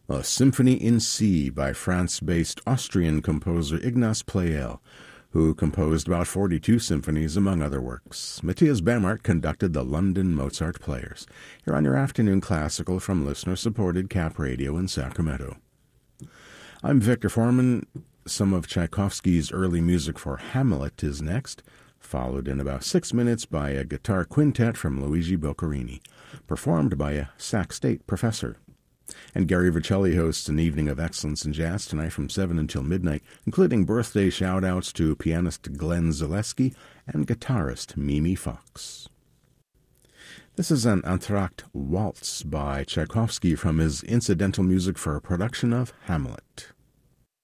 A Symphony in C by France-based Austrian composer Ignaz Pleyel, who composed about 42 symphonies among other works. Matthias Bamart conducted the London Mozart Players. Here on your afternoon classical from listener-supported Cap Radio in Sacramento. I'm Victor Foreman. Some of Tchaikovsky's early music for Hamlet is next, followed in about 6 minutes by a guitar quintet from Luigi Boccherini, performed by a Sac State professor. And Gary Vercelli hosts an evening of excellence in jazz tonight from 7 until midnight, including birthday shout-outs to pianist Glenn Zaleski and guitarist Mimi Fox. This is an entr'acte waltz by Tchaikovsky from his incidental music for a production of Hamlet.